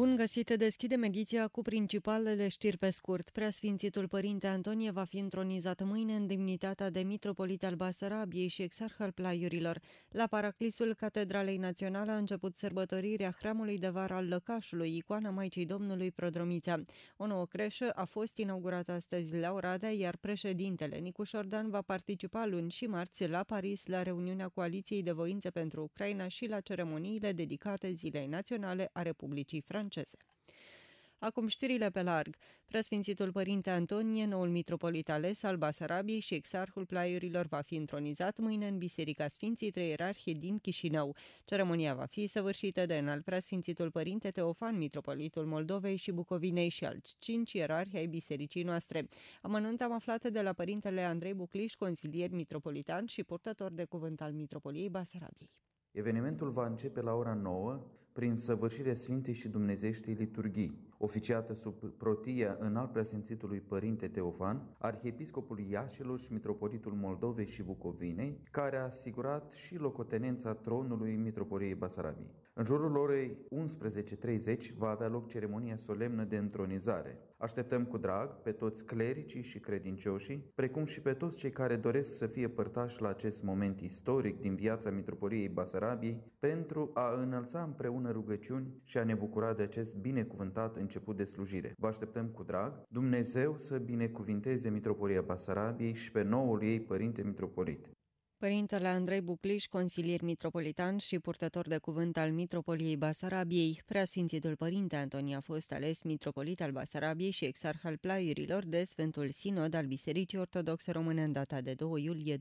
Bun găsit, deschidem ediția cu principalele știri pe scurt. Preasfințitul Părinte Antonie va fi întronizat mâine în demnitatea de mitropolit al Basarabiei și exarh al Plaiurilor. La Paraclisul Catedralei Naționale a început sărbătorirea hramului de vară al Lăcașului, icoana Maicii Domnului Prodromița. O nouă creșă a fost inaugurată astăzi la Oradea, iar președintele Nicu Șordan va participa luni și marți la Paris la reuniunea Coaliției de Voințe pentru Ucraina și la ceremoniile dedicate Zilei Naționale a Republicii Franceze. Acum știrile pe larg. Preasfințitul Părinte Antonie, noul mitropolit ales al Basarabiei și exarhul Plaiurilor, va fi întronizat mâine în Biserica Sfinții Trei Ierarhi din Chișinău. Ceremonia va fi săvârșită de înalt preasfințitul Părinte Teofan, mitropolitul Moldovei și Bucovinei și alți 5 ierarhi ai bisericii noastre. Amănunt am aflat de la Părintele Andrei Bucliș, consilier mitropolitan și purtător de cuvânt al mitropoliei Basarabiei. Evenimentul va începe la ora 9 prin săvârșirea Sfintei și Dumnezeieștii liturghii, oficiată sub protia înalt preasfințitului Părinte Teofan, arhiepiscopul Iașilor și mitropolitul Moldovei și Bucovinei, care a asigurat și locotenența tronului mitropoliei Basarabiei. În jurul orei 11:30 va avea loc ceremonia solemnă de întronizare. Așteptăm cu drag pe toți clericii și credincioșii, precum și pe toți cei care doresc să fie părtași la acest moment istoric din viața mitropoliei Basarabiei, pentru a înălța împreună rugăciuni și a ne bucura de acest binecuvântat început de slujire. Vă așteptăm cu drag. Dumnezeu să binecuvinteze mitropolia Basarabiei și pe noul ei părinte mitropolit. Părintele Andrei Bucliș, consilier mitropolitan și purtător de cuvânt al mitropoliei Basarabiei, preasfințitul Părinte Antonie a fost ales mitropolit al Basarabiei și exarh al Plaiurilor de Sfântul Sinod al Bisericii Ortodoxe Române în data de 2 iulie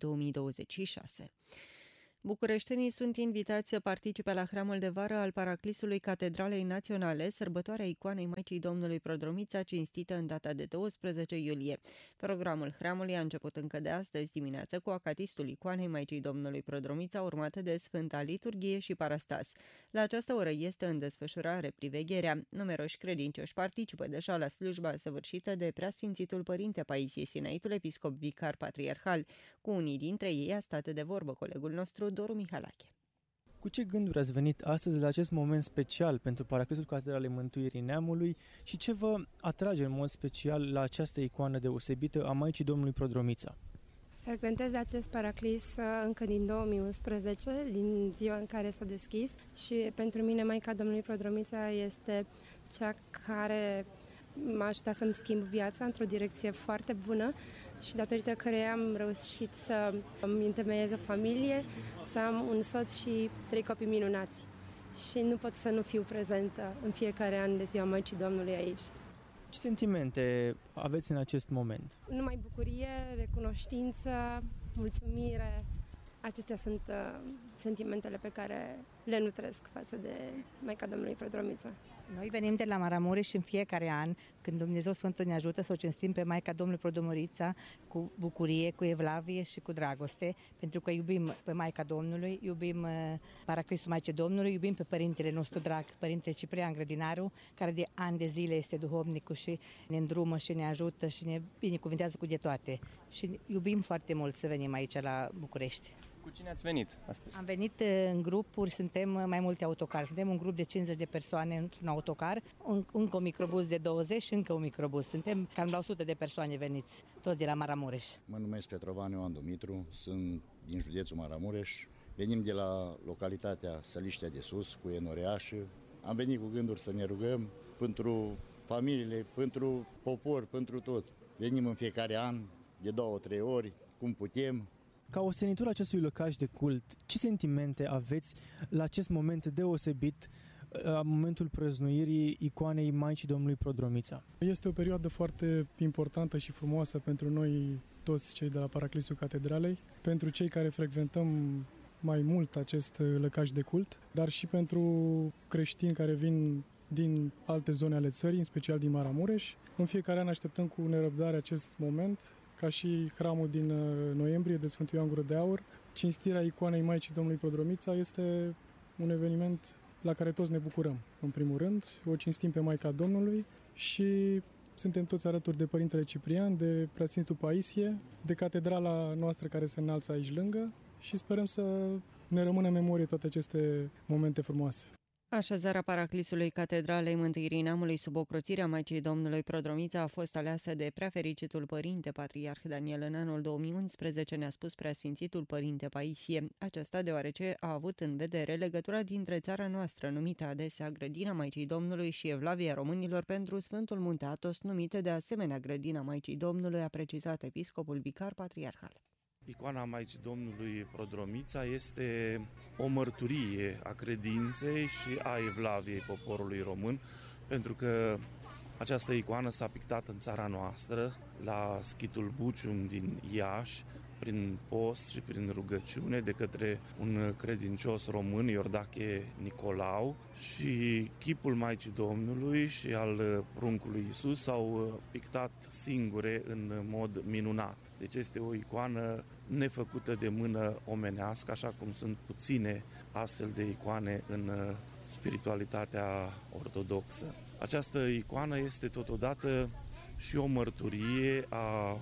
2026. Bucureștenii sunt invitați să participe la hramul de vară al Paraclisului Catedralei Naționale, sărbătoarea icoanei Maicii Domnului Prodromița, cinstită în data de 12 iulie. Programul hramului a început încă de astăzi dimineață cu acatistul icoanei Maicii Domnului Prodromița, urmată de Sfânta Liturghie și Parastas. La această oră este în desfășurare privegherea. Numeroși credincioși participă deja la slujba săvârșită de preasfințitul Părinte Paisie Sinaitul, episcop vicar patriarhal. Cu unii dintre ei a stat de vorbă colegul nostru Doru Mihalache. Cu ce gânduri ați venit astăzi la acest moment special pentru Paraclisul Catedralei Mântuirii Neamului și ce vă atrage în mod special la această icoană deosebită a Maicii Domnului Prodromița? Frecventez acest paraclis încă din 2011, din ziua în care s-a deschis, și pentru mine Maica Domnului Prodromița este cea care m-a ajutat să-mi schimb viața într-o direcție foarte bună și datorită căreia am reușit să îmi întemeiez o familie, să am un soț și 3 copii minunați. Și nu pot să nu fiu prezentă în fiecare an de ziua Maicii Domnului aici. Ce sentimente aveți în acest moment? Numai bucurie, recunoștință, mulțumire. Acestea sunt sentimentele pe care le nutresc față de Maica Domnului Prodromița. Noi venim de la Maramureș și în fiecare an, când Dumnezeu Sfântul ne ajută să o cinstim pe Maica Domnului Prodromița cu bucurie, cu evlavie și cu dragoste, pentru că iubim pe Maica Domnului, iubim Paraclisul Maicii Domnului, iubim pe Părintele nostru drag, Părintele Ciprian Grădinaru, care de ani de zile este duhovnicul și ne îndrumă și ne ajută și ne binecuvintează cu de toate. Și iubim foarte mult să venim aici la București. Cu cine ați venit astăzi? Am venit în grupuri, suntem mai multe autocare. Suntem un grup de 50 de persoane într-un autocar, încă un microbus de 20 și încă un microbus. Suntem cam la 100 de persoane veniți, toți de la Maramureș. Mă numesc Petrovan Ioan Dumitru, sunt din județul Maramureș. Venim de la localitatea Săliștea de Sus, cu Enoreașă. Am venit cu gânduri să ne rugăm pentru familiile, pentru popor, pentru tot. Venim în fiecare an, de 2-3 ori, cum putem. Ca ostenitor acestui lăcaș de cult, ce sentimente aveți la acest moment deosebit, la momentul prăznuirii icoanei Maicii Domnului Prodromița? Este o perioadă foarte importantă și frumoasă pentru noi toți cei de la Paraclisul Catedralei, pentru cei care frecventăm mai mult acest lăcaș de cult, dar și pentru creștini care vin din alte zone ale țării, în special din Maramureș. În fiecare an așteptăm cu nerăbdare acest moment, ca și hramul din noiembrie de Sfântul Ioan Gură de Aur. Cinstirea icoanei Maicii Domnului Prodromița este un eveniment la care toți ne bucurăm. În primul rând, o cinstim pe Maica Domnului și suntem toți alături de Părintele Ciprian, de Preasfințitul Paisie, de catedrala noastră care se înalță aici lângă și sperăm să ne rămână în memorie toate aceste momente frumoase. Așezarea Paraclisului Catedralei Mântuirii Neamului sub ocrotirea Maicii Domnului Prodromița a fost aleasă de preafericitul Părinte Patriarh Daniel în anul 2011, ne-a spus preasfințitul Părinte Paisie. Aceasta deoarece a avut în vedere legătura dintre țara noastră, numită adesea Grădina Maicii Domnului, și Evlavia Românilor pentru Sfântul Munte Athos, numită de asemenea Grădina Maicii Domnului, a precizat episcopul vicar patriarhal. Icoana Maicii Domnului Prodromița este o mărturie a credinței și a evlaviei poporului român, pentru că această icoană s-a pictat în țara noastră, la Schitul Bucium din Iași, prin post și prin rugăciune de către un credincios român, Iordache Nicolau, și chipul Maicii Domnului și al pruncului Iisus s-au pictat singure în mod minunat. Deci este o icoană nefăcută de mână omenească, așa cum sunt puține astfel de icoane în spiritualitatea ortodoxă. Această icoană este totodată și o mărturie a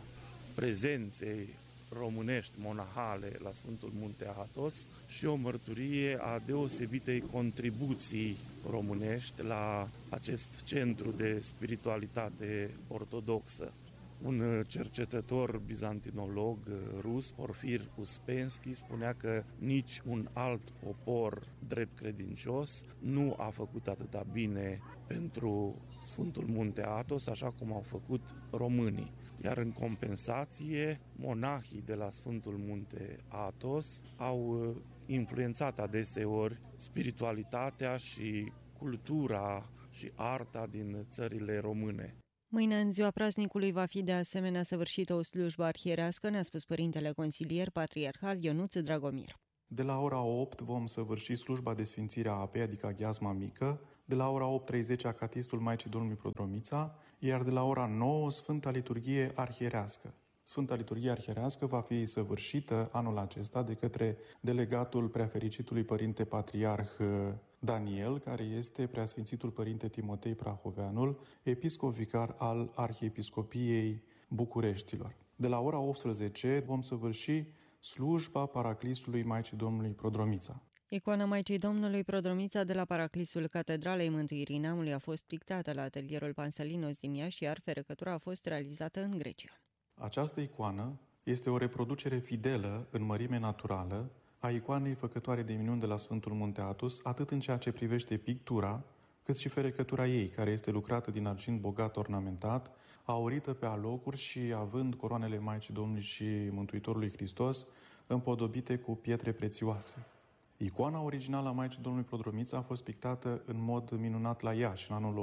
prezenței românești monahale la Sfântul Munte Athos și o mărturie a deosebitei contribuții românești la acest centru de spiritualitate ortodoxă. Un cercetător bizantinolog rus, Porfir Uspensky, spunea că nici un alt popor drept credincios nu a făcut atâta bine pentru Sfântul Munte Athos așa cum au făcut românii. Iar în compensație, monahii de la Sfântul Munte Athos au influențat adeseori spiritualitatea și cultura și arta din țările române. Mâine, în ziua praznicului, va fi de asemenea săvârșită o slujbă arhierească, ne-a spus părintele consilier patriarhal Ionuț Dragomir. De la ora 8 vom săvârși slujba de sfințire a apei, adică aghiazma mică, de la ora 8:30 acatistul Maicii Domnului Prodromița, iar de la ora 9 Sfânta Liturghie Arhierească. Sfânta Liturghie Arhierească va fi săvârșită anul acesta de către delegatul preafericitului Părinte Patriarh Daniel, care este preasfințitul Părinte Timotei Prahoveanul, episcop vicar al Arhiepiscopiei Bucureștilor. De la ora 18 vom săvârși slujba Paraclisului Maicii Domnului Prodromița. Icoana Maicii Domnului Prodromița de la Paraclisul Catedralei Mântuirii Neamului a fost pictată la atelierul Pansalinos din Iași, iar ferecătura a fost realizată în Grecia. Această icoană este o reproducere fidelă în mărime naturală a icoanei făcătoare de minuni de la Sfântul Munte Athos, atât în ceea ce privește pictura, cât și ferecătura ei, care este lucrată din argint bogat ornamentat, aurită pe alocuri și având coroanele Maicii Domnului și Mântuitorului Hristos împodobite cu pietre prețioase. Icoana originală a Maicii Domnului Prodromița a fost pictată în mod minunat la Iași în anul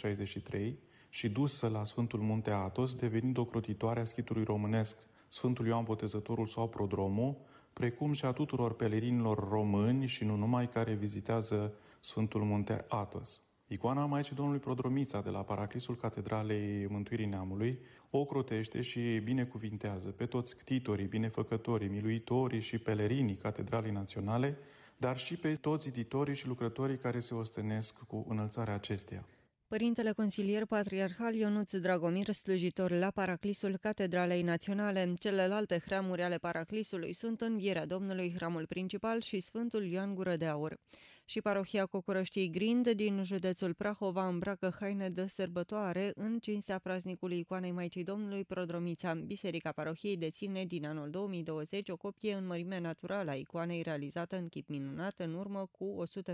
1863 și dusă la Sfântul Munte Athos, devenind ocrotitoare a schitului românesc Sfântul Ioan Botezătorul sau Prodromul, precum și a tuturor pelerinilor români și nu numai care vizitează Sfântul Munte Athos. Icoana Maicii Domnului Prodromița de la Paraclisul Catedralei Mântuirii Neamului o ocrotește și binecuvintează pe toți ctitorii, binefăcătorii, miluitorii și pelerinii Catedralei Naționale, dar și pe toți ziditorii și lucrătorii care se ostenesc cu înălțarea acesteia. Părintele consilier patriarhal Ionuț Dragomir, slujitor la Paraclisul Catedralei Naționale. Celelalte hramuri ale Paraclisului sunt Învierea Domnului, hramul principal, și Sfântul Ioan Gură de Aur. Și parohia Cocurăștii Grind din județul Prahova îmbracă haine de sărbătoare în cinstea praznicului Icoanei Maicii Domnului Prodromița. Biserica parohiei deține din anul 2020 o copie în mărime naturală a icoanei realizată în chip minunat în urmă cu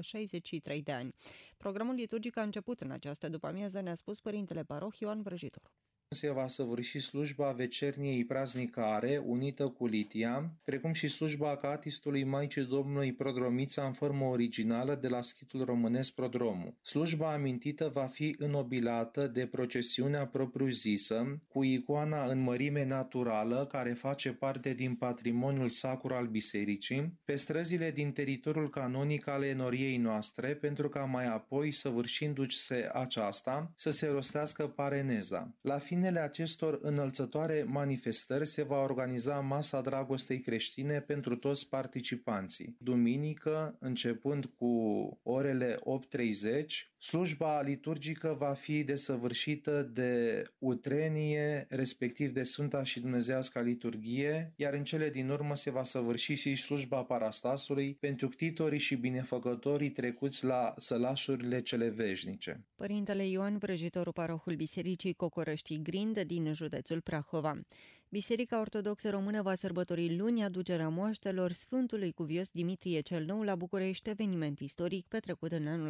163 de ani. Programul liturgic a început în această după-amiază, ne-a spspus părintele paroh Ioan Vrăjitor. Se va săvârși slujba vecerniei praznicare unită cu litia, precum și slujba acatistului Maicii Domnului Prodromița în formă originală de la schitul românesc Prodromul. Slujba amintită va fi înnobilată de procesiunea propriu-zisă, cu icoana în mărime naturală care face parte din patrimoniul sacru al bisericii, pe străzile din teritoriul canonic al enoriei noastre, pentru ca mai apoi, săvârșindu-se aceasta, să se rostească pareneza. La finele acestor înălțătoare manifestări se va organiza masa dragostei creștine pentru toți participanții. Duminică, începând cu orele 8:30, Slujba liturgică va fi desăvârșită de utrenie, respectiv de Sfânta și Dumnezeiasca liturghie, iar în cele din urmă se va săvârși și slujba parastasului pentru ctitorii și binefăcătorii trecuți la sălașurile cele veșnice. Părintele Ioan, vrăjitorul parohul Bisericii Cocorăștii Grind din județul Prahova. Biserica Ortodoxă Română va sărbători luni aducerea moaștelor Sfântului Cuvios Dimitrie cel Nou la București, eveniment istoric petrecut în anul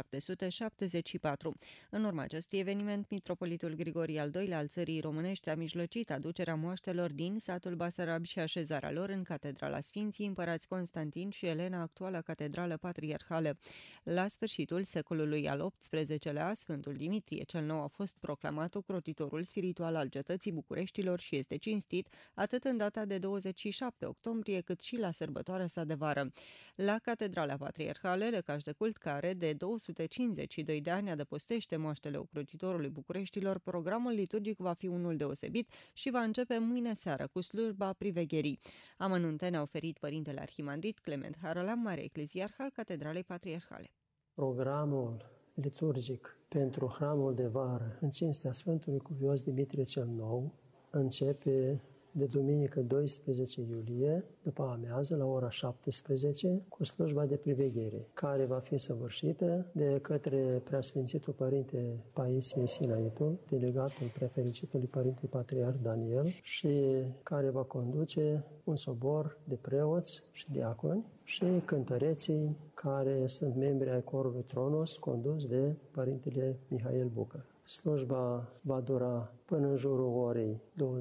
1774. În urma acestui eveniment, mitropolitul Grigori al II-lea al țării românești a mijlocit aducerea moaștelor din satul Basarab și așezarea lor în Catedrala Sfinții Împărați Constantin și Elena, actuala catedrală patriarhală. La sfârșitul secolului al XVIII-lea, Sfântul Dimitrie cel Nou a fost proclamat ocrotitorul spiritual al cetății Bucureștilor și este cinstit atât în data de 27 octombrie cât și la sărbătoarea sa de vară. La Catedrala Patriarhală, lăcaș de cult care de 252 de ani adăpostește moaștele ocrotitorului Bucureștilor, programul liturgic va fi unul deosebit și va începe mâine seară cu slujba privegherii. Amănunte ne-a oferit părintele arhimandrit Clement Haralam, mare ecleziarh al Catedralei Patriarhale. Programul liturgic pentru hramul de vară în cinstea Sfântului Cuvios Dimitrie cel Nou începe de duminică 12 iulie, după amiază, la ora 17, cu slujba de priveghere, care va fi săvârșită de către Preasfințitul Părinte Paisie Sinaitul, delegatul Prefericitului Părinte Patriarh Daniel, și care va conduce un sobor de preoți și diaconi și cântăreții care sunt membri ai corului Tronos, condus de Părintele Mihail Bucă. Slujba va dura până în jurul orei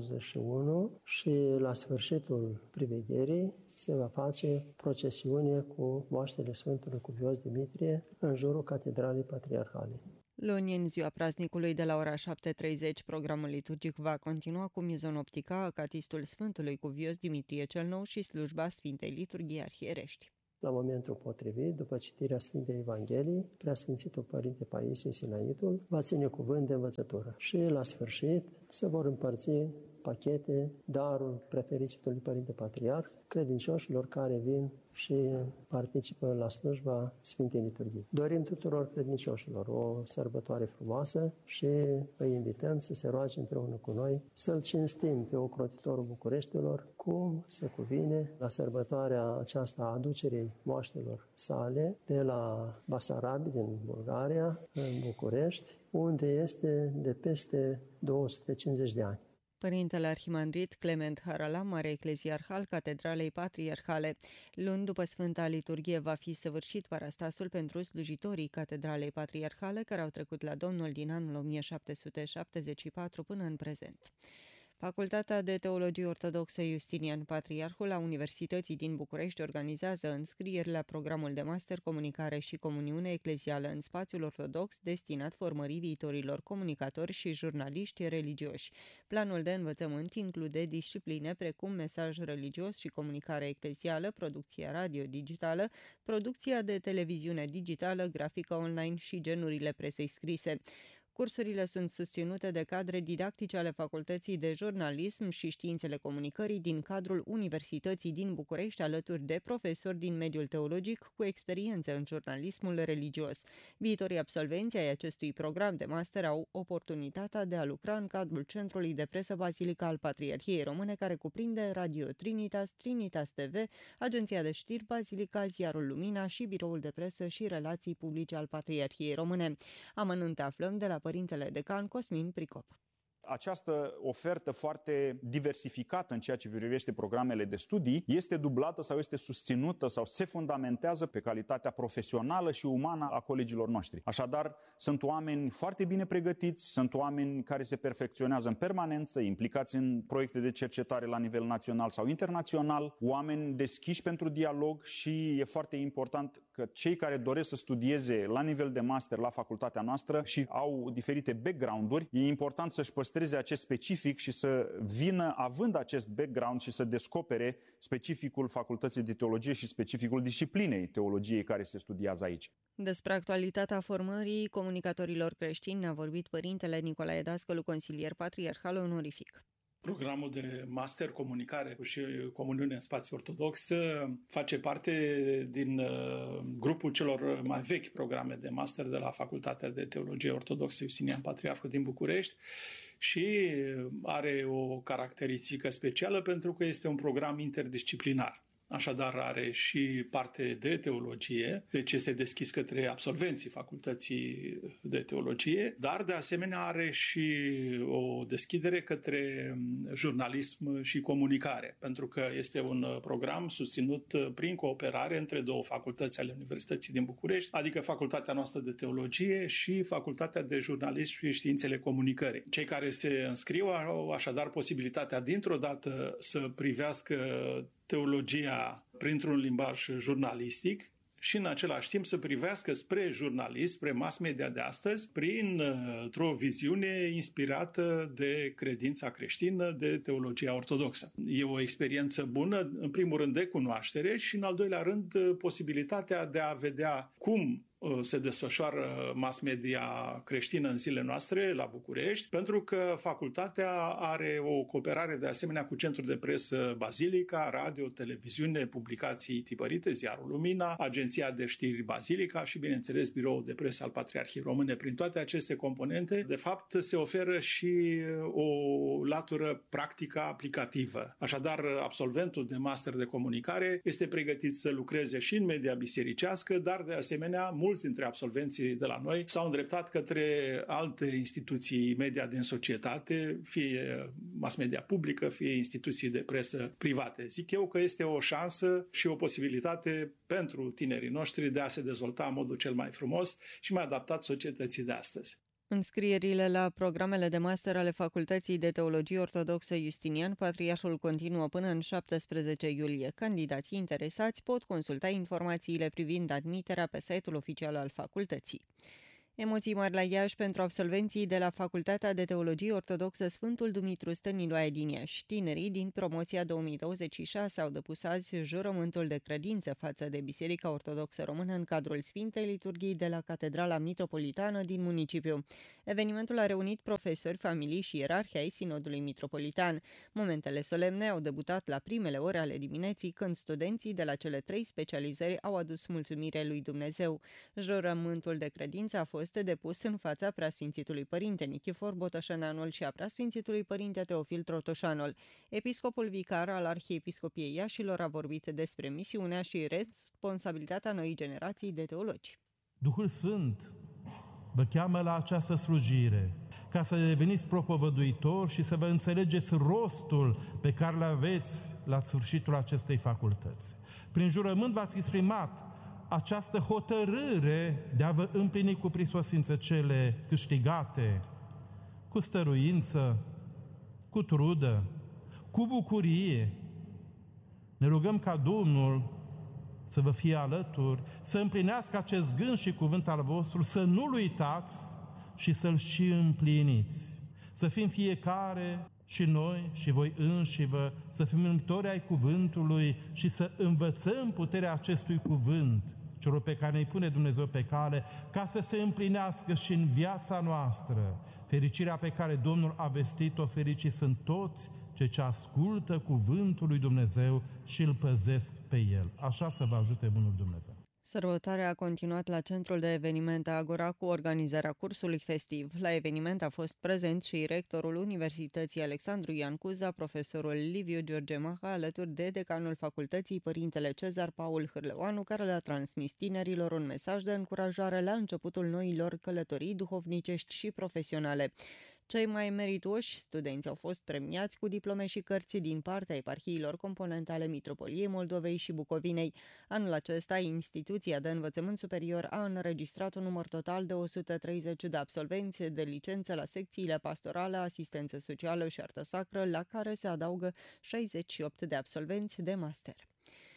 21 și la sfârșitul privegherii se va face procesiune cu moaștele Sfântului Cuvios Dimitrie în jurul Catedralei Patriarhale. Luni, în ziua praznicului, de la ora 7:30, programul liturgic va continua cu mizonoptica, acatistul Sfântului Cuvios Dimitrie cel Nou și slujba Sfintei Liturghii Arhierești. La momentul potrivit, după citirea Sfintei Evangheliei, Preasfințitul Părinte Paisie Sinaitul va ține cuvânt de învățătură. Și la sfârșit se vor împărți pachete, darul Prefericitului Părinte Patriarh, credincioșilor care vin și participă la slujba Sfintei Liturghii. Dorim tuturor credincioșilor o sărbătoare frumoasă și îi invităm să se roage împreună cu noi, să-L cinstim pe ocrotitorul Bucureștilor, cum se cuvine la sărbătoarea aceasta a aducerii moaștelor sale de la Basarabi din Bulgaria în București, unde este de peste 250 de ani. Părintele arhimandrit Clement Haralam, mare ecleziarh al Catedralei Patriarhale. Luni după Sfânta Liturghie va fi săvârșit parastasul pentru slujitorii Catedralei Patriarhale care au trecut la Domnul din anul 1774 până în prezent. Facultatea de Teologie Ortodoxă Justinian Patriarhul a Universității din București organizează înscrieri la programul de master Comunicare și Comuniune Eclezială în spațiul ortodox destinat formării viitorilor comunicatori și jurnaliști religioși. Planul de învățământ include discipline precum mesaj religios și comunicare eclezială, producția radio-digitală, producția de televiziune digitală, grafică online și genurile presei scrise. Cursurile sunt susținute de cadre didactice ale Facultății de Jurnalism și Științele Comunicării din cadrul Universității din București, alături de profesori din mediul teologic cu experiență în jurnalismul religios. Viitorii absolvenți ai acestui program de master au oportunitatea de a lucra în cadrul Centrului de Presă Bazilica al Patriarhiei Române, care cuprinde Radio Trinitas, Trinitas TV, Agenția de Știri Bazilica, Ziarul Lumina și Biroul de Presă și Relații Publice al Patriarhiei Române. Amănunte aflăm de la Părintele Decan Cosmin Pricop. Această ofertă foarte diversificată în ceea ce privește programele de studii este dublată sau este susținută sau se fundamentează pe calitatea profesională și umană a colegilor noștri. Așadar, sunt oameni foarte bine pregătiți, sunt oameni care se perfecționează în permanență, implicați în proiecte de cercetare la nivel național sau internațional, oameni deschiși pentru dialog și e foarte important că cei care doresc să studieze la nivel de master la facultatea noastră și au diferite background-uri, e important să-și păstreze acest specific și să vină având acest background și să descopere specificul Facultății de Teologie și specificul disciplinei teologiei care se studiază aici. Despre actualitatea formării comunicatorilor creștini ne-a vorbit Părintele Nicolae Dascălu, consilier patriarhal onorific. Programul de master comunicare și comuniune în spațiu ortodox face parte din grupul celor mai vechi programe de master de la Facultatea de Teologie Ortodoxă Justinian Patriarhul din București și are o caracteristică specială pentru că este un program interdisciplinar. Așadar are și parte de teologie, deci este deschis către absolvenții facultății de teologie, dar de asemenea are și o deschidere către jurnalism și comunicare, pentru că este un program susținut prin cooperare între două facultăți ale Universității din București, adică Facultatea noastră de Teologie și Facultatea de Jurnalism și Științele Comunicării. Cei care se înscriu au așadar posibilitatea dintr-o dată să privească teologia printr-un limbaj jurnalistic și în același timp să privească spre jurnalism, spre mass media de astăzi, printr-o viziune inspirată de credința creștină, de teologia ortodoxă. E o experiență bună, în primul rând de cunoaștere și în al doilea rând posibilitatea de a vedea cum se desfășoară mass media creștină în zilele noastre la București, pentru că facultatea are o cooperare de asemenea cu Centrul de Presă Bazilica, radio, televiziune, publicații tipărite, Ziarul Lumina, Agenția de Știri Bazilica și, bineînțeles, Biroul de Presă al Patriarhiei Române. Prin toate aceste componente, de fapt, se oferă și o latură practică aplicativă. Așadar, absolventul de master de comunicare este pregătit să lucreze și în media bisericească, dar, de asemenea, mulți dintre absolvenții de la noi s-au îndreptat către alte instituții media din societate, fie mass media publică, fie instituții de presă private. Zic eu că este o șansă și o posibilitate pentru tinerii noștri de a se dezvolta în modul cel mai frumos și mai adaptat societății de astăzi. Înscrierile la programele de master ale Facultății de Teologie Ortodoxă Justinian Patriarhul continuă până în 17 iulie. Candidații interesați pot consulta informațiile privind admiterea pe site-ul oficial al facultății. Emoții mari la Iași pentru absolvenții de la Facultatea de Teologie Ortodoxă Sfântul Dumitru Stăniloae din Iași. Tinerii din promoția 2026 au depus azi jurământul de credință față de Biserica Ortodoxă Română în cadrul Sfintei Liturghii de la Catedrala Mitropolitană din municipiu. Evenimentul a reunit profesori, familii și ierarhi ai Sinodului Mitropolitan. Momentele solemne au debutat la primele ore ale dimineții, când studenții de la cele 3 specializări au adus mulțumire lui Dumnezeu. Jurământul de credință a fost depus în fața Preasfințitului Părinte Nichifor Botoșananul și a Preasfințitului Părinte Teofil Trotoșanul. Episcopul vicar al Arhiepiscopiei Iașilor a vorbit despre misiunea și responsabilitatea noii generații de teologi. Duhul Sfânt vă cheamă la această slujire ca să deveniți propovăduitori și să vă înțelegeți rostul pe care îl aveți la sfârșitul acestei facultăți. Prin jurământ v-ați exprimat această hotărâre de a vă împlini cu prisosință cele câștigate, cu stăruință, cu trudă, cu bucurie. Ne rugăm ca Domnul să vă fie alături, să împlinească acest gând și cuvânt al vostru, să nu-l uitați și să-l și împliniți. Să fim fiecare, și noi, și voi înșivă, să fim împlitori ai cuvântului și să învățăm puterea acestui cuvânt, celor pe care ne pune Dumnezeu pe cale, ca să se împlinească și în viața noastră. Fericirea pe care Domnul a vestit-o, fericiți sunt toți cei ce ascultă cuvântul lui Dumnezeu și îl păzesc pe el. Așa să vă ajute bunul Dumnezeu. Sărbătoarea a continuat la centrul de evenimente Agora cu organizarea cursului festiv. La eveniment a fost prezent și rectorul Universității Alexandru Ioan Cuza, profesorul Liviu George Maha, alături de decanul facultății, părintele Cezar Paul Hârleoanu, care le-a transmis tinerilor un mesaj de încurajare la începutul noilor călătorii duhovnicești și profesionale. Cei mai meritoși studenți au fost premiați cu diplome și cărți din partea eparhiilor componente ale Mitropoliei Moldovei și Bucovinei. Anul acesta, instituția de învățământ superior a înregistrat un număr total de 130 de absolvenți de licență la secțiile pastorale, asistență socială și artă sacră, la care se adaugă 68 de absolvenți de master.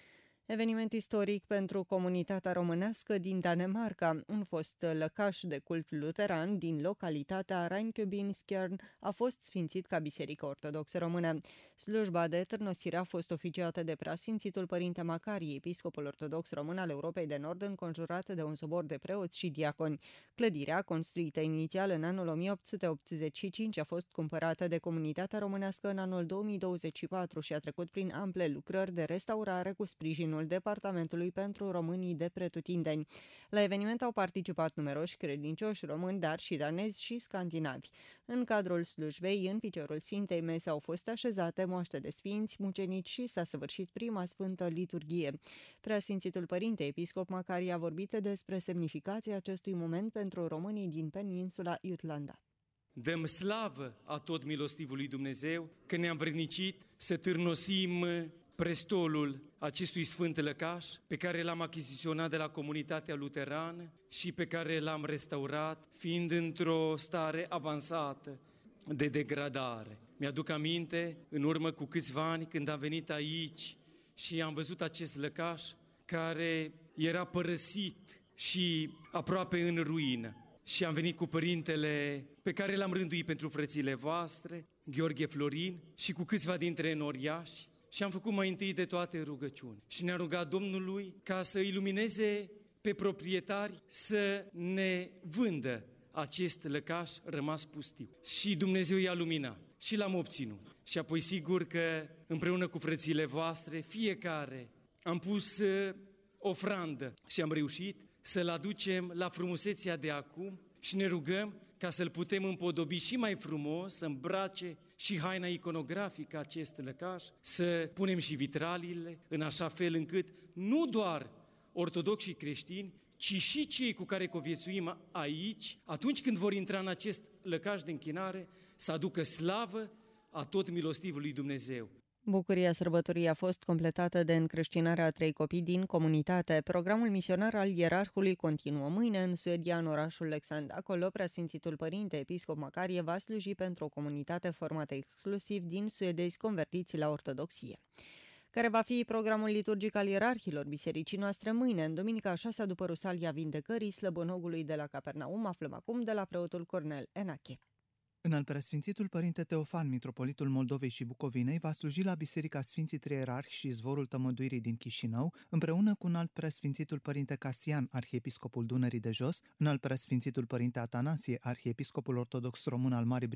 Eveniment istoric pentru comunitatea românească din Danemarca. Un fost lăcaș de cult luteran din localitatea Rijnkøbing-Skjern a fost sfințit ca biserică ortodoxă română. Slujba de târnosire a fost oficiată de preasfințitul părinte Macarie, episcopul ortodox român al Europei de Nord, înconjurat de un sobor de preoți și diaconi. Clădirea, construită inițial în anul 1885, a fost cumpărată de comunitatea românească în anul 2024 și a trecut prin ample lucrări de restaurare cu sprijinul Departamentului pentru Românii de Pretutindeni. La eveniment au participat numeroși credincioși români, dar și danezi și scandinavi. În cadrul slujbei, în piciorul Sfintei Mese au fost așezate moaște de sfinți, mucenici și s-a săvârșit prima sfântă liturghie. Preasfințitul părinte episcop Macarie a vorbit despre semnificația acestui moment pentru românii din peninsula Jutlanda. Dăm slavă a tot milostivului Dumnezeu că ne-am vrednicit să târnosim prestolul acestui sfânt lăcaș pe care l-am achiziționat de la comunitatea luterană și pe care l-am restaurat fiind într-o stare avansată de degradare. Mi-aduc aminte în urmă cu câțiva ani când am venit aici și am văzut acest lăcaș care era părăsit și aproape în ruină. Și am venit cu părintele pe care l-am rânduit pentru frățile voastre, Gheorghe Florin, și cu câțiva dintre enoriași. Și am făcut mai întâi de toate rugăciuni. Și ne-a rugat Domnului ca să ilumineze pe proprietari să ne vândă acest lăcaș rămas pustiu. Și Dumnezeu i-a luminat și l-am obținut. Și apoi sigur că împreună cu frățile voastre, fiecare am pus ofrandă și am reușit să-l aducem la frumusețea de acum și ne rugăm ca să-l putem împodobi și mai frumos, să îmbrace și haina iconografică acest lăcaș, să punem și vitraliile în așa fel încât nu doar ortodoxi și creștini, ci și cei cu care conviețuim aici, atunci când vor intra în acest lăcaș de închinare, să aducă slavă a tot milostivului Dumnezeu. Bucuria sărbătorii a fost completată de încreștinarea a 3 copii din comunitate. Programul misionar al ierarhului continuă mâine în Suedia, în orașul Leksand. Acolo, preasfințitul părinte episcop Macarie va sluji pentru o comunitate formată exclusiv din suedezi convertiți la ortodoxie. Care va fi programul liturgic al ierarhilor bisericii noastre mâine, în duminica 6 după Rusalia Vindecării Slăbonogului de la Capernaum, aflăm acum de la preotul Cornel Enache. Înaltpreasfințitul părinte Teofan, mitropolitul Moldovei și Bucovinei, va sluji la Biserica Sfinții Trei Ierarhi și Izvorul Tămăduirii din Chișinău, împreună cu înaltpreasfințitul părinte Casian, arhiepiscopul Dunării de Jos, înaltpreasfințitul părinte Atanasie, arhiepiscopul ortodox român al Marii